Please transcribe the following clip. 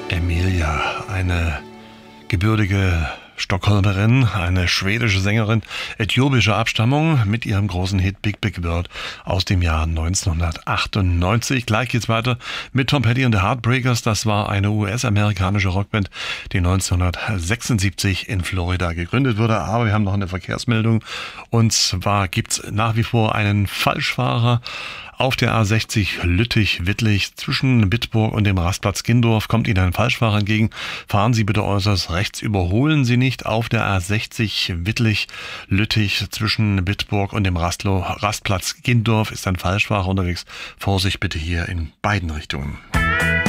Emilia, eine gebürtige Stockholmerin, eine schwedische Sängerin äthiopischer Abstammung mit ihrem großen Hit Big Big Bird aus dem Jahr 1998. Gleich geht's weiter mit Tom Petty und The Heartbreakers. Das war eine US-amerikanische Rockband, die 1976 in Florida gegründet wurde. Aber wir haben noch eine Verkehrsmeldung. Und zwar gibt's nach wie vor einen Falschfahrer auf der A60 Lüttich-Wittlich zwischen Bitburg und dem Rastplatz Gindorf. Kommt Ihnen ein Falschfahrer entgegen, fahren Sie bitte äußerst rechts, überholen Sie nicht. Auf der A60 Wittlich-Lüttich zwischen Bitburg und dem Rastplatz Gindorf ist ein Falschfahrer unterwegs. Vorsicht bitte hier in beiden Richtungen.